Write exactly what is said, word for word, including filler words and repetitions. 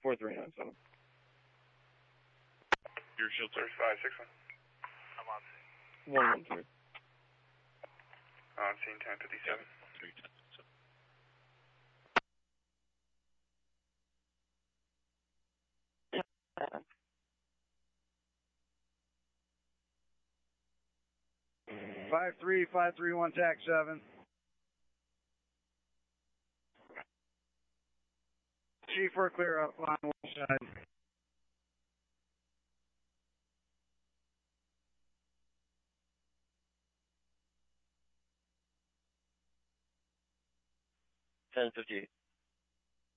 four three nine seven. Your shield sir. five six one. I'm on scene. one one three. On scene ten fifty-seven. three ten fifty-seven. Five three five three one tax seven. Chief, we're clear up on one side. ten fifty-eight.